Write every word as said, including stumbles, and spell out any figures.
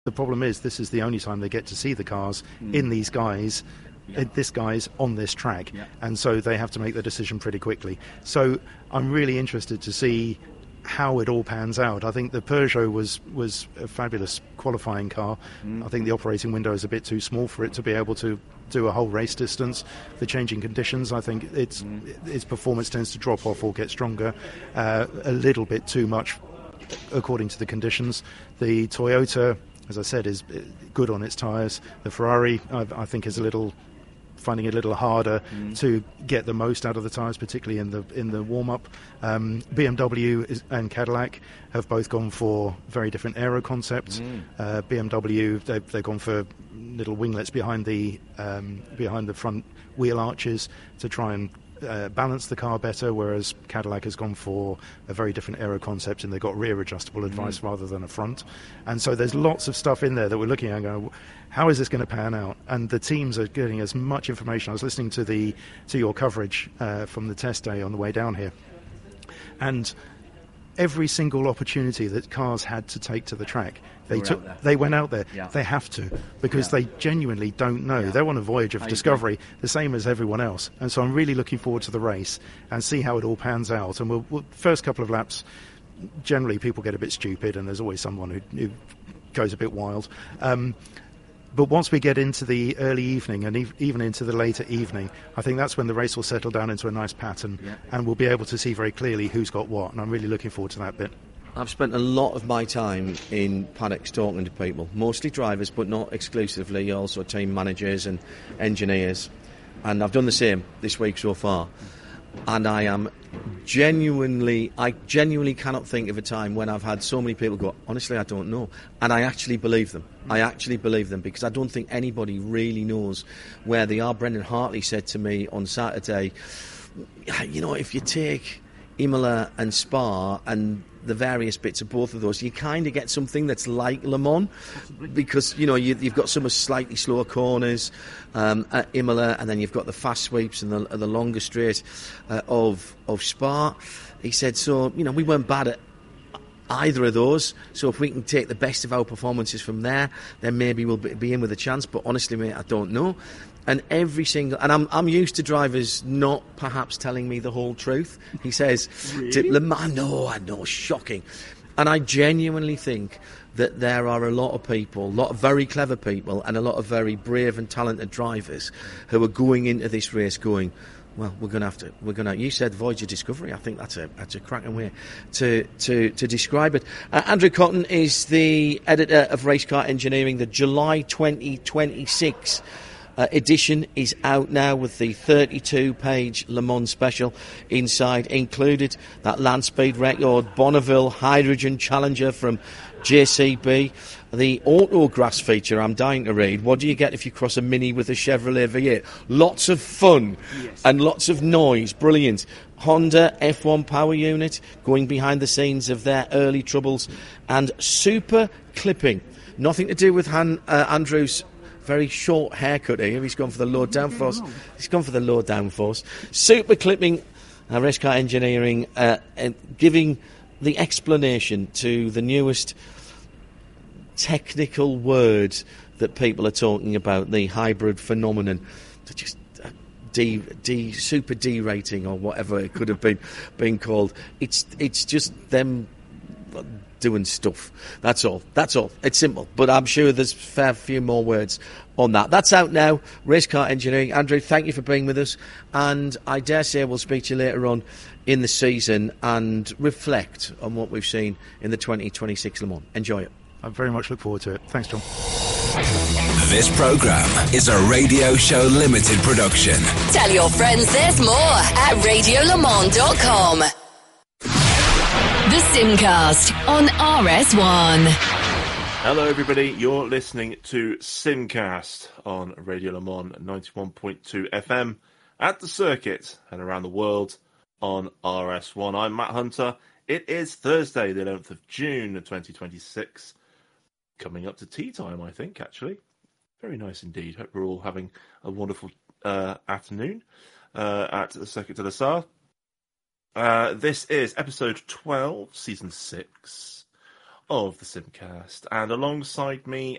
the problem is this is the only time they get to see the cars mm. in these guys. Yeah. This guy's on this track, yeah. and so they have to make the decision pretty quickly. So I'm really interested to see how it all pans out. I think the Peugeot was was a fabulous qualifying car. Mm. I think the operating window is a bit too small for it to be able to do a whole race distance. The changing conditions, I think its mm. its performance tends to drop off or get stronger uh, a little bit too much according to the conditions. The Toyota, as I said, is good on its tyres. The Ferrari, I, I think, is a little finding it a little harder mm. to get the most out of the tyres, particularly in the in the warm-up. Um, B M W is, and Cadillac have both gone for very different aero concepts. Mm. Uh, B M W, they've, they've gone for little winglets behind the um, behind the front wheel arches to try and Uh, balance the car better, whereas Cadillac has gone for a very different aero concept, and they've got rear adjustable advice mm. rather than a front. And so there's lots of stuff in there that we're looking at and going, how is this going to pan out? And the teams are getting as much information. I was listening to the to your coverage uh, from the test day on the way down here, and every single opportunity that cars had to take to the track, they took. They went out there. Yeah. They have to, because yeah. they genuinely don't know. Yeah. They're on a voyage of I discovery, agree. the same as everyone else. And so I'm really looking forward to the race and see how it all pans out. And we'll, we'll first couple of laps, generally people get a bit stupid, and there's always someone who, who goes a bit wild. Um, But once we get into the early evening and e- even into the later evening, I think that's when the race will settle down into a nice pattern, yeah. and we'll be able to see very clearly who's got what. And I'm really looking forward to that bit. I've spent a lot of my time in paddocks talking to people, mostly drivers, but not exclusively, also team managers and engineers. And I've done the same this week so far. And I am genuinely, I genuinely cannot think of a time when I've had so many people go, honestly, I don't know. And I actually believe them. I actually believe them, because I don't think anybody really knows where they are. Brendan Hartley said to me on Saturday, you know, if you take Imola and Spa and the various bits of both of those, you kind of get something that's like Le Mans, because, you know, you, you've got some slightly slower corners um, at Imola, and then you've got the fast sweeps and the, the longer straight uh, of, of Spa. He said, so, you know, we weren't bad at either of those, so if we can take the best of our performances from there, then maybe we'll be in with a chance. But honestly, mate, I don't know. And every single, and I'm I'm used to drivers not perhaps telling me the whole truth. He says, really? Le Mans, no, I know, shocking. And I genuinely think that there are a lot of people, a lot of very clever people, and a lot of very brave and talented drivers who are going into this race going, well, we're going to have to. We're going to. You said Voyage of Discovery. I think that's a that's a cracking way to to to describe it. Uh, Andrew Cotton is the editor of Race Car Engineering. The July twenty twenty-six uh, edition is out now with the thirty-two page Le Mans special inside included. That land speed record, Bonneville Hydrogen Challenger from J C B. The Autographs feature, I'm dying to read. What do you get if you cross a Mini with a Chevrolet V eight? Lots of fun yes. and lots of noise. Brilliant. Honda F one power unit, going behind the scenes of their early troubles. And super clipping. Nothing to do with Han, uh, Andrew's very short haircut here. He's gone for the low downforce. He's gone for the low downforce. Super clipping, uh, Race Car Engineering, uh, uh, giving the explanation to the newest technical words that people are talking about, the hybrid phenomenon, to just uh, D, D, super D rating or whatever it could have been been called. It's it's just them doing stuff. That's all. That's all. It's simple. But I'm sure there's a fair few more words on that. That's out now. Race Car Engineering. Andrew, thank you for being with us. And I dare say we'll speak to you later on in the season and reflect on what we've seen in the twenty twenty-six Le Mans. Enjoy it. I very much look forward to it. Thanks, John. This programme is a Radio Show Limited production. Tell your friends there's more at radio le mans dot com. The Simcast on R S one. Hello everybody, you're listening to Simcast on Radio Le Mans ninety-one point two F M at the circuit and around the world on R S one. I'm Matt Hunter. It is Thursday, the eleventh of June, twenty twenty-six. Coming up to tea time, I think, actually. Very nice indeed. Hope we're all having a wonderful uh, afternoon uh, at the Circuit de la Sarre. Uh, this is episode twelve, season six of the Simcast. And alongside me,